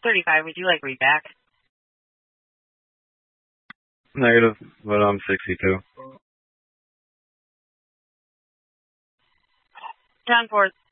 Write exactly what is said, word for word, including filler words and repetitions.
thirty-five, would you like read back? Negative, but I'm sixty-two. John Ford,